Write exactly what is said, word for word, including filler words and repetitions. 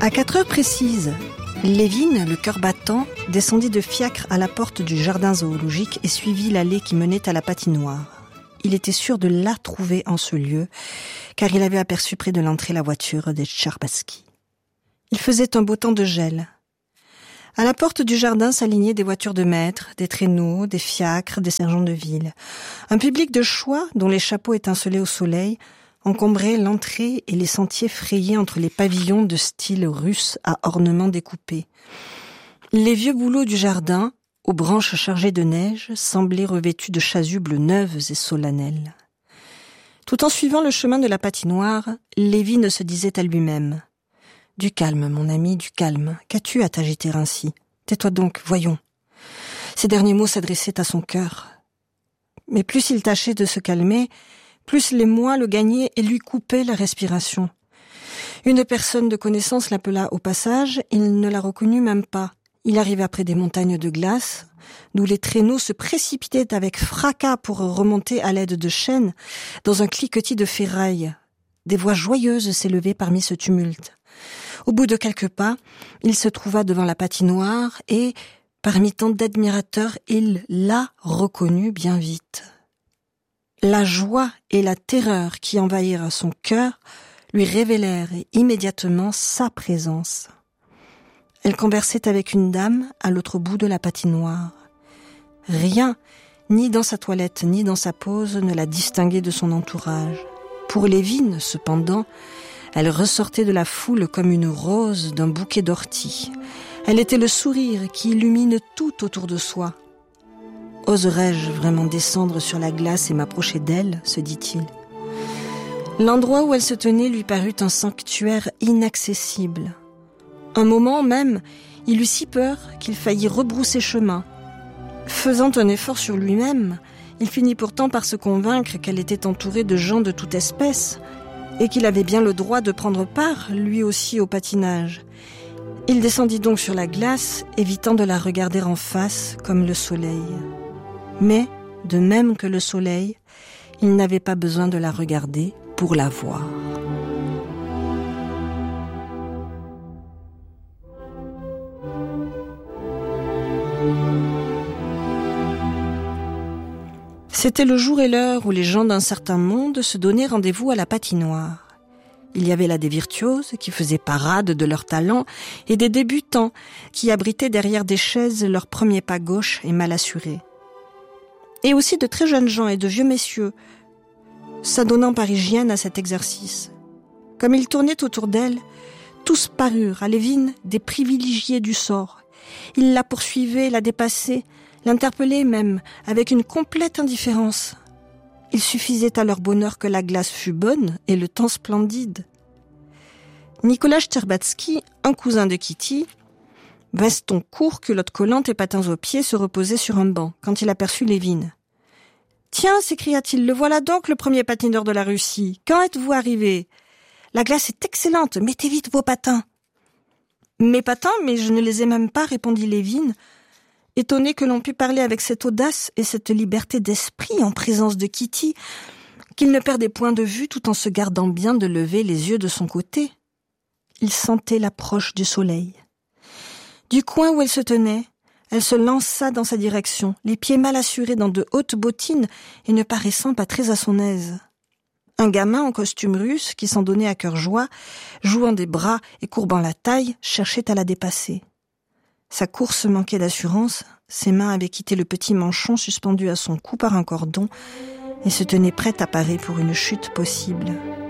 À quatre heures précises, Lévin, le cœur battant, descendit de fiacre à la porte du jardin zoologique et suivit l'allée qui menait à la patinoire. Il était sûr de la trouver en ce lieu, car il avait aperçu près de l'entrée la voiture des Tcharbatzky. Il faisait un beau temps de gel. À la porte du jardin s'alignaient des voitures de maître, des traîneaux, des fiacres, des sergents de ville. Un public de choix, dont les chapeaux étincelaient au soleil, encombrait l'entrée et les sentiers frayés entre les pavillons de style russe à ornements découpés. Les vieux bouleaux du jardin, aux branches chargées de neige, semblaient revêtus de chasubles neuves et solennelles. Tout en suivant le chemin de la patinoire, Lévin se disait à lui-même « Du calme, mon ami, du calme. Qu'as-tu à t'agiter ainsi ? Tais-toi donc, voyons. » Ces derniers mots s'adressaient à son cœur. Mais plus il tâchait de se calmer, plus l'émoi le gagnait et lui coupait la respiration. Une personne de connaissance l'appela au passage, il ne la reconnut même pas. Il arriva près des montagnes de glace, d'où les traîneaux se précipitaient avec fracas pour remonter à l'aide de chaînes dans un cliquetis de ferraille. Des voix joyeuses s'élevaient parmi ce tumulte. Au bout de quelques pas, il se trouva devant la patinoire et, parmi tant d'admirateurs, il la reconnut bien vite. La joie et la terreur qui envahirent son cœur lui révélèrent immédiatement sa présence. Elle conversait avec une dame à l'autre bout de la patinoire. Rien, ni dans sa toilette, ni dans sa pose, ne la distinguait de son entourage. Pour Lévin, cependant, elle ressortait de la foule comme une rose d'un bouquet d'orties. Elle était le sourire qui illumine tout autour de soi. « Oserais-je vraiment descendre sur la glace et m'approcher d'elle ?» se dit-il. L'endroit où elle se tenait lui parut un sanctuaire inaccessible. Un moment même, il eut si peur qu'il faillit rebrousser chemin. Faisant un effort sur lui-même, il finit pourtant par se convaincre qu'elle était entourée de gens de toute espèce et qu'il avait bien le droit de prendre part, lui aussi, au patinage. Il descendit donc sur la glace, évitant de la regarder en face comme le soleil. Mais, de même que le soleil, il n'avait pas besoin de la regarder pour la voir. C'était le jour et l'heure où les gens d'un certain monde se donnaient rendez-vous à la patinoire. Il y avait là des virtuoses qui faisaient parade de leur talent et des débutants qui abritaient derrière des chaises leurs premiers pas gauches et mal assurés. Et aussi de très jeunes gens et de vieux messieurs, s'adonnant par hygiène à cet exercice. Comme ils tournaient autour d'elle, tous parurent à Lévin des privilégiés du sort. Ils la poursuivaient, la dépassaient, l'interpellaient même avec une complète indifférence. Il suffisait à leur bonheur que la glace fût bonne et le temps splendide. Nicolas Tcharbatzky, un cousin de Kitty, veston court, culotte collante et patins aux pieds, se reposait sur un banc quand il aperçut Lévin. « Tiens, s'écria-t-il, le voilà donc le premier patineur de la Russie. Quand êtes-vous arrivé ? La glace est excellente, mettez vite vos patins. »« Mes patins, mais je ne les ai même pas, » répondit Lévin, étonné que l'on pût parler avec cette audace et cette liberté d'esprit en présence de Kitty, qu'il ne perdait point de vue tout en se gardant bien de lever les yeux de son côté. Il sentait l'approche du soleil. Du coin où elle se tenait, elle se lança dans sa direction, les pieds mal assurés dans de hautes bottines et ne paraissant pas très à son aise. Un gamin en costume russe, qui s'en donnait à cœur joie, jouant des bras et courbant la taille, cherchait à la dépasser. Sa course manquait d'assurance, ses mains avaient quitté le petit manchon suspendu à son cou par un cordon et se tenaient prêtes à parer pour une chute possible.